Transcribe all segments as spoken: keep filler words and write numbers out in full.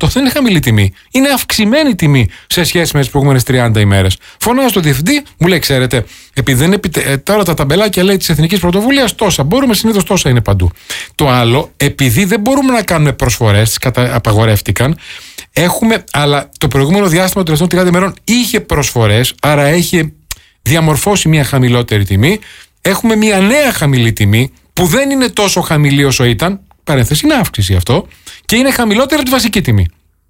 Αυτό δεν είναι χαμηλή τιμή. Είναι αυξημένη τιμή σε σχέση με τις προηγούμενες τριάντα ημέρες. Φωνάζω στον διευθυντή, μου λέει: ξέρετε, επειδή δεν επιτε... ε, τώρα τα ταμπελάκια λέει της Εθνικής Πρωτοβουλίας τόσα. Μπορούμε συνήθως τόσα είναι παντού. Το άλλο, επειδή δεν μπορούμε να κάνουμε προσφορές, τις κατα... απαγορεύτηκαν. Έχουμε, αλλά το προηγούμενο διάστημα των τελευταίων τριάντα ημερών είχε προσφορές, άρα έχει διαμορφώσει μια χαμηλότερη τιμή. Έχουμε μια νέα χαμηλή τιμή που δεν είναι τόσο χαμηλή όσο ήταν. Παρένθεση, είναι αύξηση αυτό. Και είναι χαμηλότερη από τη βασική τιμή.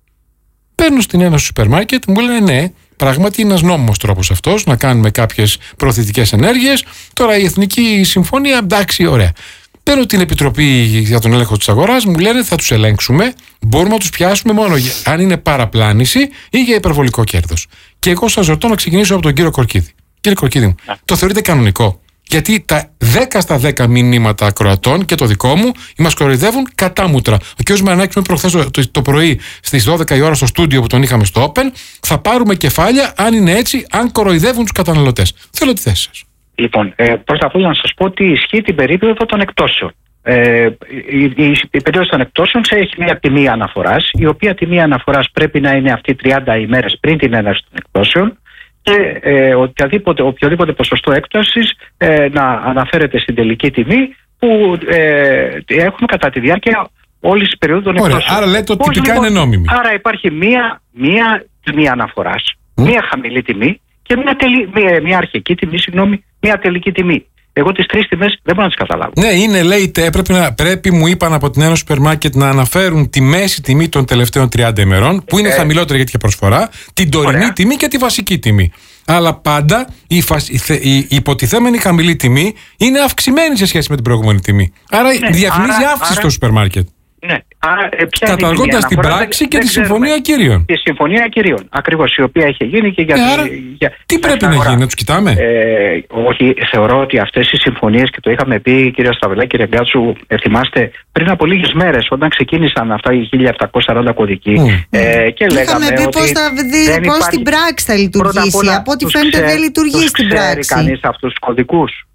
Παίρνω στην Ένωση σούπερ μάρκετ, μου λένε ναι, πράγματι είναι ένας νόμιμος τρόπος αυτός να κάνουμε κάποιες προωθητικές ενέργειες. Τώρα η Εθνική Συμφωνία, εντάξει, ωραία. Παίρνω την Επιτροπή για τον Έλεγχο της Αγοράς, μου λένε θα τους ελέγξουμε. Μπορούμε να τους πιάσουμε μόνο για, αν είναι παραπλάνηση ή για υπερβολικό κέρδος. Και εγώ σας ρωτώ να ξεκινήσω από τον κύριο Κορκίδη. Κύριε Κορκίδη μου, το θεωρείτε κανονικό? Γιατί τα δέκα στα δέκα μηνύματα ακροατών και το δικό μου μας κοροϊδεύουν κατάμουτρα. Ο κ. Μαρινάκης με προχθές το, το, το πρωί στις δώδεκα η ώρα στο στούντιο που τον είχαμε στο Open. Θα πάρουμε κεφάλια αν είναι έτσι, αν κοροϊδεύουν τους καταναλωτές. Θέλω τη θέση σας. Λοιπόν, ε, πρώτα απ' όλα να σας πω ότι ισχύει την περίοδο των εκτόσεων. Ε, η, η, η περίοδος των εκτόσεων έχει μια τιμή αναφοράς, η οποία τιμή αναφοράς πρέπει να είναι αυτή τριάντα ημέρες πριν την έναρξη των εκτόσεων. Και ε, οποιοδήποτε, οποιοδήποτε ποσοστό έκτασης ε, να αναφέρεται στην τελική τιμή που ε, έχουμε κατά τη διάρκεια όλης της περίοδου των εκτόσεων. Άρα λέτε ότι τυπικά λοιπόν, είναι νόμιμη. Άρα υπάρχει μία, μία τιμή αναφοράς, mm. μία χαμηλή τιμή και μία, τελη, μία, μία αρχική τιμή, συγγνώμη, μία τελική τιμή. Εγώ τις τρεις τιμές δεν μπορώ να τις καταλάβω. Ναι, είναι, λέει, πρέπει, να, πρέπει μου είπαν από την Ένωση Σούπερ Μάρκετ να αναφέρουν τη μέση τιμή των τελευταίων τριάντα ημερών, που είναι ε, χαμηλότερη γιατί είχε προσφορά, την τωρινή ωραία. τιμή και τη βασική τιμή. Αλλά πάντα η, φασ... η υποτιθέμενη χαμηλή τιμή είναι αυξημένη σε σχέση με την προηγούμενη τιμή. Άρα ναι, διαφημίζει άρα, αύξηση άρα, στο σούπερ μάρκετ. Ναι, άρα, καταργώντας την πράξη δεν, και δεν τη συμφωνία κυρίων. Τη συμφωνία κυρίων. Ακριβώς, η οποία είχε γίνει και για. Ε, άρα, για τι για πρέπει να γίνει, να τους κοιτάμε? Ε, όχι, θεωρώ ότι αυτές οι συμφωνίες, και το είχαμε πει, κύριε Σταυρλάκη, κύριε Γκάτσου, θυμάστε, πριν από λίγες μέρες, όταν ξεκίνησαν αυτά οι χίλια επτακόσια σαράντα κωδικοί. Mm. Ε, και λέγαμε είχαμε πει ότι πώς, θα, δι, πώς στην πράξη θα λειτουργήσει. Όλα, από ό,τι φαίνεται δεν λειτουργεί στην πράξη. Ξέρει κανείς αυτούς τους κωδικούς?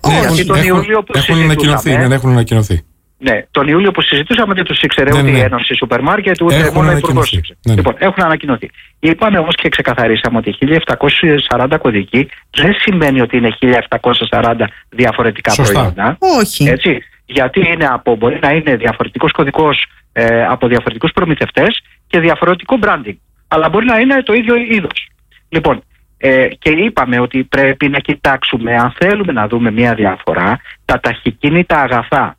Έχουν ανακοινωθεί, δεν έχουν ανακοινωθεί. Ναι, τον Ιούλιο που συζητούσαμε δεν τους ήξερε ναι, ούτε ναι. η Ένωση Σούπερ Μάρκετ, ούτε έχουν μόνο ο Υπουργός. Ναι, ναι. Λοιπόν, έχουν ανακοινωθεί. Είπαμε όμως και ξεκαθαρίσαμε ότι χίλια επτακόσια σαράντα κωδικοί δεν σημαίνει ότι είναι χίλια επτακόσια σαράντα διαφορετικά Σωστά. προϊόντα. Όχι. Έτσι, γιατί είναι από, μπορεί να είναι διαφορετικός κωδικός ε, από διαφορετικούς προμηθευτές και διαφορετικό branding. Αλλά μπορεί να είναι το ίδιο είδος. Λοιπόν, ε, και είπαμε ότι πρέπει να κοιτάξουμε, αν θέλουμε να δούμε μια διαφορά, τα ταχυκίνητα αγαθά.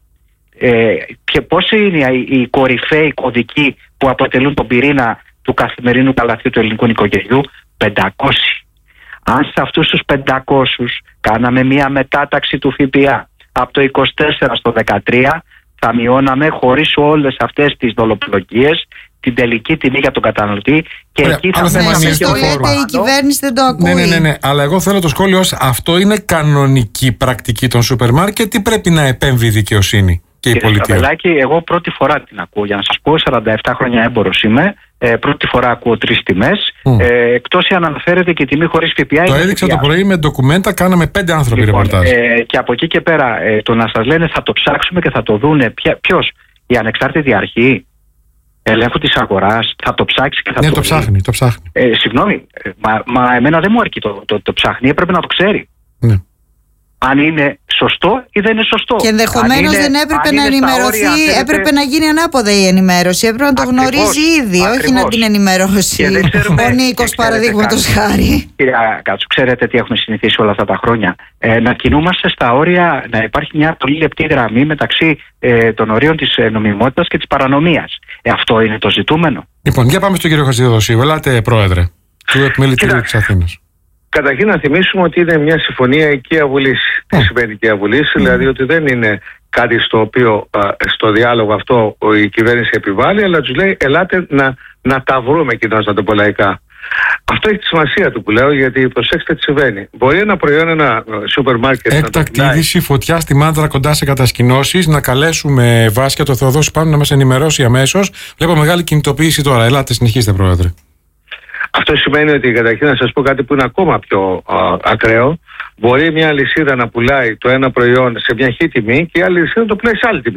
Ε, και πώς είναι οι, οι κορυφαίοι κωδικοί που αποτελούν τον πυρήνα του καθημερινού καλαθιού του ελληνικού νοικοκυριού? πεντακόσιοι. Αν σε αυτούς τους πεντακόσιους κάναμε μια μετάταξη του ΦΠΑ από το είκοσι τέσσερα στο δεκατρία, θα μειώναμε χωρίς όλες αυτές τις δολοπλοκίες την τελική τιμή για τον καταναλωτή. Και Ωραία, εκεί θα θέμα είναι το λέτε, η κυβέρνηση δεν το ακούει. Ναι, ναι, ναι, ναι. Αλλά εγώ θέλω το σχόλιο ως αυτό είναι κανονική πρακτική των σούπερ μάρκετ ή πρέπει να επέμβει η δικαιοσύνη και η Κύριε πολιτεία? Σταυρλάκη, εγώ πρώτη φορά την ακούω. Για να σας πω, σαράντα επτά χρόνια έμπορος είμαι. Ε, πρώτη φορά ακούω τρεις τιμές. Mm. Ε, εκτός αν αναφέρεται και η τιμή χωρίς ΦΠΑ. Το έδειξα το πρωί με ντοκουμέντα, κάναμε πέντε άνθρωποι λοιπόν, ρεπορτάζ. Ε, και από εκεί και πέρα, ε, το να σας λένε θα το ψάξουμε και θα το δούνε. Ποιος? Η ανεξάρτητη αρχή ελέγχου της αγοράς θα το ψάξει και θα ναι, το το ψάχνει, το ψάχνει. Ε, συγγνώμη, μα, μα εμένα δεν μου αρκεί το, το, το ψάχνει, έπρεπε να το ξέρει. Ναι. Αν είναι σωστό ή δεν είναι σωστό. Και ενδεχομένως δεν έπρεπε να ενημερωθεί, όρια, έπρεπε να γίνει ανάποδα η ενημέρωση. Έπρεπε να το ακριβώς, γνωρίζει ήδη, ακριβώς. όχι να την ενημερώσει ο Νίκος παραδείγματος χάρη. Κυρία Κάτσου, ξέρετε τι έχουμε συνηθίσει όλα αυτά τα χρόνια? Ε, να κινούμαστε στα όρια, να υπάρχει μια πολύ λεπτή γραμμή μεταξύ ε, των ορίων της νομιμότητας και της παρανομίας. Ε, αυτό είναι το ζητούμενο. Λοιπόν, για πάμε στον κύριο Χατζηδοσίου. Ελάτε, πρόεδρε του Επιμελητηρίου της Αθήνας. Καταρχήν να θυμίσουμε ότι είναι μια συμφωνία οικία βουλής. Τι mm. σημαίνει οικία βουλής? Mm. Δηλαδή ότι δεν είναι κάτι στο οποίο α, στο διάλογο αυτό η κυβέρνηση επιβάλλει, αλλά τους λέει ελάτε να, να τα βρούμε κοινώς, να το πω λαϊκά. Αυτό έχει τη σημασία του που λέω, γιατί προσέξτε τι συμβαίνει. Μπορεί ένα προϊόν, ένα σούπερ μάρκετ. Έκτακτη είδηση, φωτιά στη Μάντρα κοντά σε κατασκηνώσεις. Να καλέσουμε Βάσια το Θεοδόση πάνω να μας ενημερώσει αμέσως. Βλέπω μεγάλη κινητοποίηση τώρα. Ελάτε, συνεχίστε, πρόεδρε. Αυτό σημαίνει ότι καταρχήν να σας πω κάτι που είναι ακόμα πιο α, ακραίο. Μπορεί μια αλυσίδα να πουλάει το ένα προϊόν σε μια χή τιμή και η άλλη αλυσίδα να το πουλάει σε άλλη τιμή.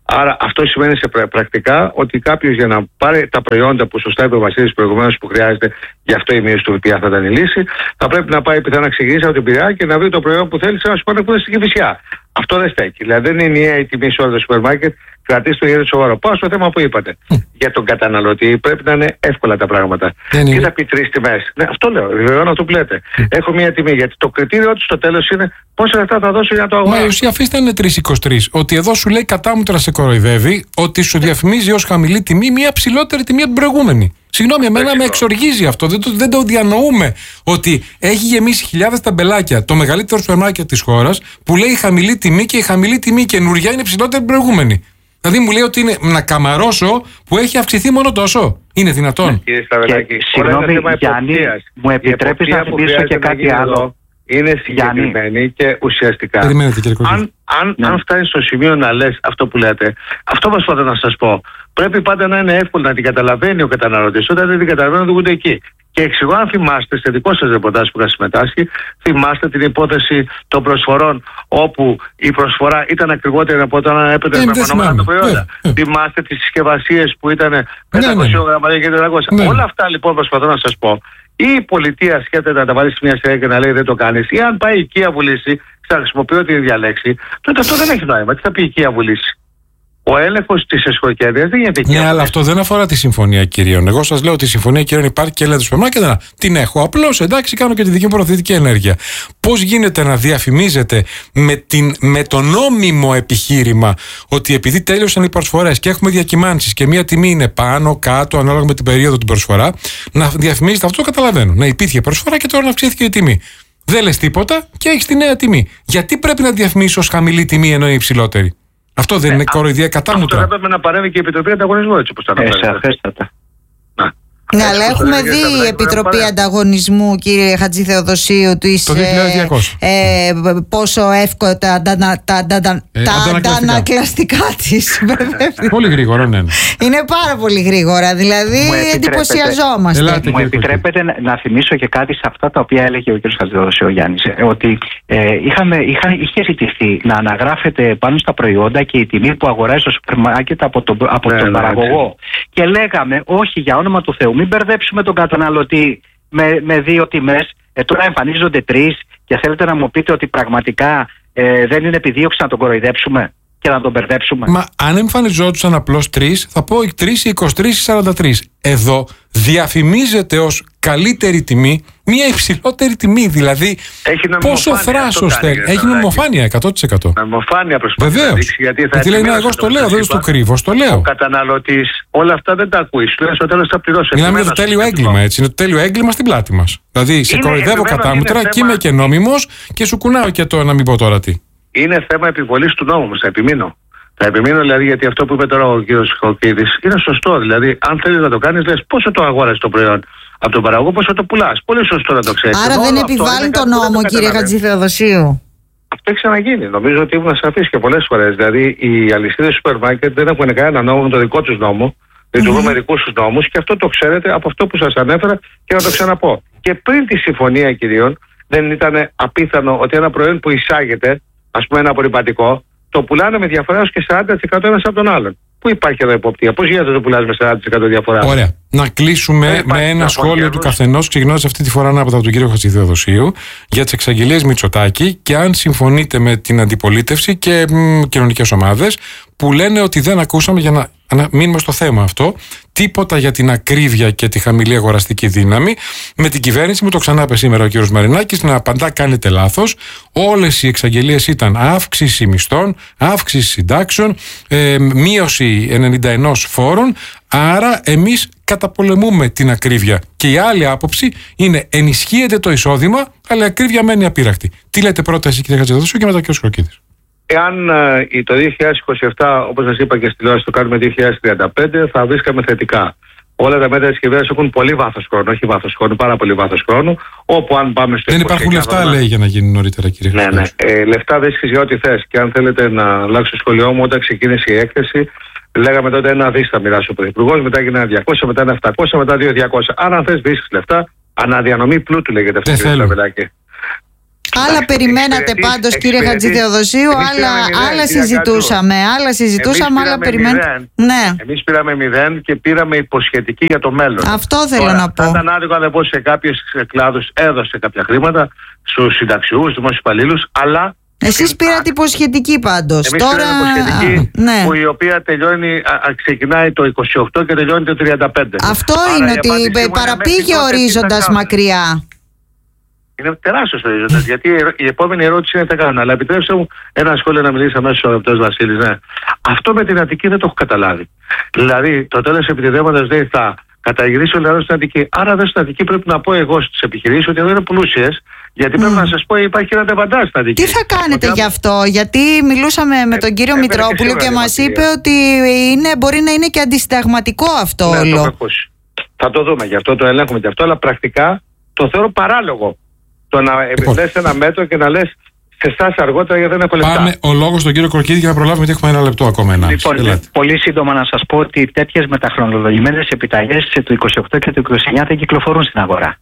Άρα αυτό σημαίνει σε πρακτικά ότι κάποιος για να πάρει τα προϊόντα που σωστά είπε ο Βασίλης προηγουμένως που χρειάζεται, γι' αυτό η μείωση του ΦΠΑ θα ήταν η λύση, θα πρέπει να πάει πιθανά να ξεκινήσει από την Πειραιά και να βρει το προϊόν που θέλει σε ένα σούπερ μάρκετ στην Κηφισιά. Αυτό δεν στέκει. Δηλαδή δεν είναι ενιαία η τιμή σε όλα τα σούπερ μάρκετ. Κρατήστε το γέρι σοβαρό. Πάω στο θέμα που είπατε. Mm. Για τον καταναλωτή πρέπει να είναι εύκολα τα πράγματα. Δεν Τι είναι. Θα πει τρεις τιμές. Ναι, αυτό λέω. Βεβαίω αυτό που λέτε. Mm. Έχω μία τιμή. Γιατί το κριτήριο του στο τέλος είναι πόσα λεφτά θα δώσω για να το αγοράσω. Μα η ουσία αφήστε είναι τρεις είκοσι τρία. Ότι εδώ σου λέει κατάμουτρα σε κοροϊδεύει, ότι σου διαφημίζει ως χαμηλή τιμή μία ψηλότερη τιμή από την προηγούμενη. Συγγνώμη, εμένα με εξοργίζει αυτό. Δεν το, δεν το διανοούμε. Ότι έχει γεμίσει χιλιάδες ταμπελάκια το μεγαλύτερο σούπερ μάρκετ της χώρας που λέει χαμηλή τιμή και η χαμηλή τιμή καινούργια είναι ψηλότερη από την προηγούμενη. Δηλαδή μου λέει ότι είναι να καμαρώσω που έχει αυξηθεί μόνο τόσο. Είναι δυνατόν? Ναι, κύριε Σταυράκη, συγγνώμη, Γιάννη, μου επιτρέπεις να θυμίσω και κάτι άλλο? Είναι συγκεκριμένη και ουσιαστικά. Αν, αν, ναι. αν φτάνει στο σημείο να λες αυτό που λέτε, αυτό προσπαθώ να σας πω. Πρέπει πάντα να είναι εύκολο να την καταλαβαίνει ο καταναλωτής. Όταν δεν την καταλαβαίνει, δεν ούτε εκεί. Και εξηγώ, αν θυμάστε, σε δικό σας ρεπορτάζ που είχα συμμετάσχει, θυμάστε την υπόθεση των προσφορών, όπου η προσφορά ήταν ακριβότερη από όταν έπαιρνε με μεμονωμένα τα προϊόντα. Yeah. Θυμάστε τις συσκευασίες που ήταν πεντακόσια γραμμάρια και τετρακόσια. Όλα αυτά λοιπόν προσπαθώ να σας πω. Ή η πολιτεία σκέφτεται να τα βάλει σε μια σειρά και να λέει δεν το κάνεις, ή αν πάει η οικία βουλήσει, θα χρησιμοποιώ τη ίδια λέξη, τότε αυτό δεν έχει νόημα. Τι θα πει η οικία βουλήσει? Ο έλεγχος της εσχοκέρδειας δεν γίνεται. Ναι, αλλά αυτό δεν αφορά τη συμφωνία κυρίων. Εγώ σας λέω ότι η συμφωνία κυρίων υπάρχει και έλεγχο του σούπερ μάρκετ. Την έχω. Απλώς εντάξει, κάνω και τη δική μου προωθητική ενέργεια. Πώς γίνεται να διαφημίζετε με, την, με το νόμιμο επιχείρημα ότι επειδή τέλειωσαν οι προσφορές και έχουμε διακυμάνσεις και μία τιμή είναι πάνω, κάτω, ανάλογα με την περίοδο την προσφορά, να διαφημίζετε αυτό? Καταλαβαίνω. Να υπήρχε προσφορά και τώρα να αυξήθηκε η τιμή. Δεν λες τίποτα και έχεις τη νέα τιμή. Γιατί πρέπει να διαφημίσεις ως χαμηλή τιμή ενώ είναι υψηλότερη? Αυτό δεν ε, είναι κοροϊδία κατάμουτρα? Αυτό θα πρέπει να παρέμβει και η Επιτροπή Ανταγωνισμού, έτσι όπως τα αναφέρετε. Ναι, αλλά έχουμε δει η Επιτροπή Ανταγωνισμού, κύριε Χατζη Θεοδοσίου, το ε, ε, πόσο εύκολα τα, τα, τα, τα, τα, ε, τα αντανακλαστικά της. Πολύ γρήγορα, ναι. Είναι πάρα πολύ γρήγορα, δηλαδή εντυπωσιαζόμαστε. Ελάτε, μου επιτρέπετε να, να θυμίσω και κάτι σε αυτά τα οποία έλεγε ο κ. Χατζη Θεοδοσίου Γιάννης, ότι ε, είχαμε, είχα, είχε ζητηθεί να αναγράφεται πάνω στα προϊόντα και η τιμή που αγοράζει το σούπερ μάρκετ από, το, από ναι, τον ναι, παραγωγό. Ναι. Και λέγαμε, όχι, για όνομα του Θεού, μην μπερδέψουμε τον καταναλωτή με, με δύο τιμές. Ε, τώρα εμφανίζονται τρεις και θέλετε να μου πείτε ότι πραγματικά ε, δεν είναι επιδίωξη να τον κοροϊδέψουμε και να τον μπερδέψουμε? Μα αν εμφανιζόντουσαν απλώς τρεις, θα πω τρεις, είκοσι τρεις ή σαράντα τρία. Εδώ διαφημίζεται ως καλύτερη τιμή μια υψηλότερη τιμή. Δηλαδή, πόσο θράσος θέλει. Έχει νομοφάνεια εκατό τοις εκατό. Νομοφάνεια προσπαθεί να δείξει. Γιατί, γιατί λέει, να, εγώ στο λέω, δεν στο κρύβω, στο λέω. Ο καταναλωτής όλα αυτά δεν τα ακούει. Σου λέει στο τέλος θα πληρώσει. Μιλάμε για το τέλειο έγκλημα, έτσι. Είναι το τέλειο έγκλημα στην πλάτη μας. Δηλαδή, σε κοροϊδεύω κατάμουτρα και είμαι και νόμιμος και σου κουνάω και το να μην πω τώρα τι. Είναι θέμα επιβολής του νόμου, θα επιμείνω. Θα επιμείνω δηλαδή, γιατί αυτό που είπε τώρα ο κ. Χοκίδης είναι σωστό. Δηλαδή, αν θέλεις να το κάνεις, λες πόσο το αγόρασες το προϊόν από τον παραγωγό, πόσο το πουλάς. Πολύ σωστό να το ξέρεις. Άρα δεν επιβάλλει τον νόμο, κύριε Χατζη Θεοδοσίου? Αυτό έχει ξαναγίνει. Νομίζω ότι ήμουν σαφής και πολλές φορές. Δηλαδή, οι αλυσίδες σούπερ μάρκετ δεν έχουν κανένα νόμο με το δικό τους νόμο. Λειτουργούν με δικούς τους νόμους και αυτό το ξέρετε από αυτό που σας ανέφερα και να το ξαναπώ. Και πριν τη συμφωνία κυρίων, δεν ήταν απίθανο ότι ένα προϊόν που εισάγεται, ας πούμε ένα απορριπαντικό, το πουλάνε με διαφορά έως και σαράντα τοις εκατό ένας από τον άλλον. Πού υπάρχει εδώ υποπτία, πώς γίνεται να το πουλάς με σαράντα τοις εκατό διαφορά? Ωραία. Να κλείσουμε με ένα σχόλιο του καθενός, ξεκινώντας αυτή τη φορά από τον κύριο Χατζη Θεοδοσίου, για τις εξαγγελίες Μητσοτάκη και αν συμφωνείτε με την αντιπολίτευση και μ, κοινωνικές ομάδες που λένε ότι δεν ακούσαμε, για να, να μείνουμε στο θέμα αυτό, τίποτα για την ακρίβεια και τη χαμηλή αγοραστική δύναμη. Με την κυβέρνηση, μου το ξανά είπε σήμερα ο κ. Μαρινάκης, να απαντά κάνετε λάθος. Όλες οι εξαγγελίες ήταν αύξηση μισθών, αύξηση συντάξεων, ε, μείωση ενενήντα ένα φόρων. Άρα εμείς καταπολεμούμε την ακρίβεια. Και η άλλη άποψη είναι ενισχύεται το εισόδημα, αλλά η ακρίβεια μένει απείρακτη. Τι λέτε πρώτα εσύ, κύριε Χατζη Θεοδοσίου, και μετά ο κ. Σκροκίδης? Εάν ε, το δύο χιλιάδες είκοσι επτά, όπως σας είπα και στη τηλεόραση, το κάνουμε δύο χιλιάδες τριάντα πέντε, θα βρίσκαμε θετικά. Όλα τα μέτρα της κυβέρνησης έχουν πολύ βάθος χρόνου, όχι βάθος χρόνου, πάρα πολύ βάθος χρόνου. Όπου αν πάμε στο δεν υπάρχουν λεφτά, λέει, για να γίνει νωρίτερα, κύριε Ναι, ναι. Ε, λεφτά βρίσκεις για ό,τι θες. Και αν θέλετε να αλλάξω το σχολείο μου, όταν ξεκίνησε η έκθεση, λέγαμε τότε ένα δις θα μοιράσει ο Πρωθυπουργός, μετά έγινε ένα διακόσια, μετά ένα επτακόσια, μετά δύο χιλιάδες διακόσια. Άρα, αν θες βρίσκεις λεφτά, αναδιανομή πλούτου λέγεται αυτό, κύριε Σταυράκη. Άλλα περιμένατε πάντως, κύριε Χατζηθεοδοσίου, άλλα, άλλα συζητούσαμε. Άλλα συζητούσαμε, άλλα περιμένατε. Ναι. Εμείς πήραμε μηδέν και πήραμε υποσχετική για το μέλλον. Αυτό θέλω Τώρα, να πω. Θα ήταν άδικο αν δεν σε κάποιους κλάδους έδωσε κάποια χρήματα στους συνταξιούχους, δημόσιους υπαλλήλους, αλλά. Εσείς πήρατε υποσχετική πάντως. Εμείς Τώρα... πήραμε υποσχετική, ναι. που η οποία τελειώνει, α, ξεκινάει το είκοσι οκτώ και τελειώνει το τριάντα πέντε. Αυτό Άρα, είναι ότι παραπήγε ο ορίζοντας μακριά. Είναι τεράστιος ο ορίζοντας, γιατί η επόμενη ερώτηση είναι τα κάνουν. Αλλά επιτρέψτε μου ένα σχόλιο να μιλήσει αμέσως ο αγαπητός Βασίλης. Ναι. Αυτό με την Αττική δεν το έχω καταλάβει. Δηλαδή, το τέλος επιτεδέματος δεν θα καταγυρίσει ο λαός στην Αττική. Άρα, δεν στην Αττική πρέπει να πω εγώ στις επιχειρήσεις ότι εδώ είναι πλούσιες. Γιατί πρέπει mm. να σας πω, υπάρχει ένα ντεβαντάζ στην Αττική. Τι θα κάνετε ότι... γι' αυτό, γιατί μιλούσαμε με τον κύριο ε, Μητρόπουλο και, και μας είπε ότι είναι, μπορεί να είναι και αντισυνταγματικό αυτό ναι, όλο. Το θα το δούμε, γι' αυτό το ελέγχουμε γι' αυτό, αλλά πρακτικά το θεωρώ παράλογο. Το να λοιπόν. λες ένα μέτρο και να λες σε εσάς αργότερα γιατί δεν έχω λεπτά. Πάμε ο λόγος στον κύριο Κορκίδη για να προλάβουμε ότι έχουμε ένα λεπτό ακόμα. Ένα. Λοιπόν, Ελάτε. Πολύ σύντομα να σας πω ότι τέτοιες μεταχρονολογημένες επιταγές του είκοσι οκτώ και του είκοσι εννιά δεν κυκλοφορούν στην αγορά.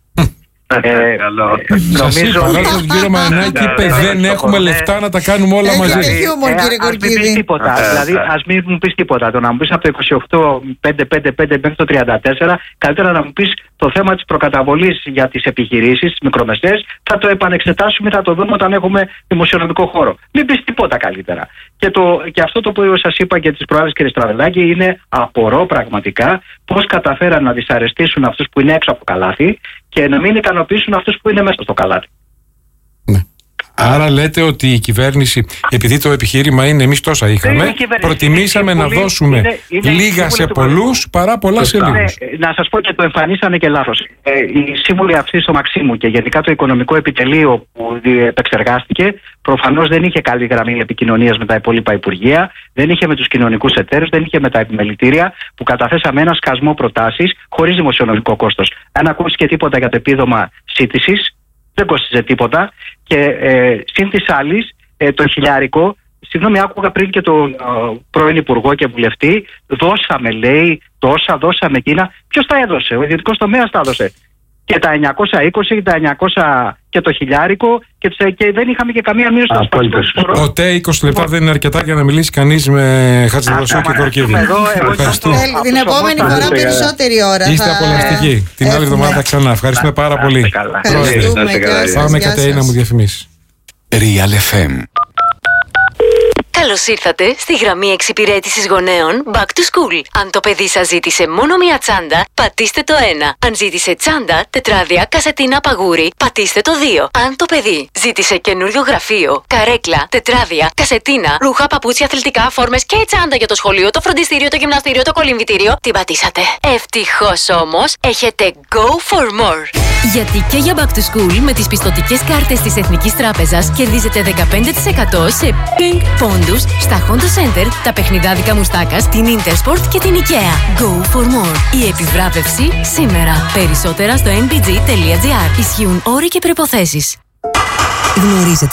Ε, καλό. Νομίζω ότι τον κύριο Μαρινάκη είπε δεν έχουμε λεφτά να τα κάνουμε όλα μαζί. Έχει χιούμορ, κύριε Κορκίδη. Δηλαδή, ας μην μου πεις τίποτα. Το να μου πεις από το είκοσι οκτώ πέντε πέντε πέντε μέχρι το τριάντα τέσσερα, καλύτερα να μου πεις το θέμα της προκαταβολής για τις επιχειρήσεις, τις μικρομεσαίες, θα το επανεξετάσουμε, θα το δούμε όταν έχουμε δημοσιονομικό χώρο. Μην πεις τίποτα καλύτερα. Και, το, και αυτό το που σας είπα και τις προάλλες, κύριε Στραβελάκη, είναι απορώ πραγματικά πώς καταφέραν να δυσαρεστήσουν αυτούς που είναι έξω από καλάθι και να μην ικανοποιήσουν αυτούς που είναι μέσα στο καλάθι. Ναι. Άρα λέτε ότι η κυβέρνηση, επειδή το επιχείρημα είναι εμείς τόσα είχαμε, προτιμήσαμε να δώσουμε είναι, είναι λίγα σε πολλούς παρά πολλά σε λίγους. Ναι, να σας πω και το εμφανίσανε και λάθος. Ε, οι σύμβουλοι αυτοί στο Μαξίμου και γενικά το οικονομικό επιτελείο που επεξεργάστηκε προφανώς δεν είχε καλή γραμμή επικοινωνίας με τα υπόλοιπα υπουργεία, δεν είχε με τους κοινωνικούς εταίρους, δεν είχε με τα επιμελητήρια που καταθέσαμε ένα σκασμό προτάσεις χωρίς δημοσιονομικό κόστος. Αν ακούστηκε τίποτα για το επίδομα σύντησης, δεν κόστιζε τίποτα και ε, συν της άλλης ε, το χιλιάρικο, συγγνώμη, άκουγα πριν και τον ε, πρώην Υπουργό και Βουλευτή, δώσαμε λέει τόσα, δώσαμε εκείνα. Ποιος τα έδωσε? Ο ιδιωτικός τομέας τα έδωσε. Και τα εννιακόσια είκοσι, τα εννιακόσια και το χιλιάρικο και, και δεν είχαμε και καμία μείωση στα σπίτια. Ποτέ είκοσι λεπτά δεν είναι αρκετά για να μιλήσει κανείς με Χατζηδοσίου και Κορκίδη. Την επόμενη φορά περισσότερη ώρα. Είστε απολαυστικοί. Την άλλη εβδομάδα ξανά. Ευχαριστούμε πάρα πολύ. Πάμε Κατερίνα μου διαφημίσεις. Real εφ εμ. Καλώς ήρθατε στη γραμμή εξυπηρέτησης γονέων Back to School. Αν το παιδί σας ζήτησε μόνο μία τσάντα, πατήστε το ένα. Αν ζήτησε τσάντα, τετράδια, κασετίνα, παγούρι, πατήστε το δύο. Αν το παιδί ζήτησε καινούριο γραφείο, καρέκλα, τετράδια, κασετίνα, ρούχα, παπούτσια, αθλητικά, φόρμες και τσάντα για το σχολείο, το φροντιστήριο, το γυμναστήριο, το κολυμβητήριο, την πατήσατε. Ευτυχώς όμως, έχετε Go for More. Γιατί και για Back to School με τις πιστωτικές κάρτες της Εθνικής Τράπεζας κερδίζετε δεκαπέντε τοις εκατό σε Pink Pond στα Honda Center, τα παιχνιδάδικα Μουστάκας, την Intersport και την IKEA. Go for more. Η επιβράβευση σήμερα. Περισσότερα στο εν μπι τζι τελεία τζι άρ. Ισχύουν όροι και προϋποθέσεις. Γνωρίζετε